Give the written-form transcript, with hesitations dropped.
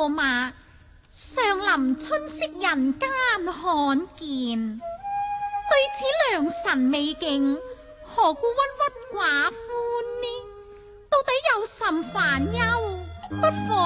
駙馬，上臨春色人間罕見。對此良辰美景，何故鬱鬱寡歡呢？到底有甚煩憂？不妨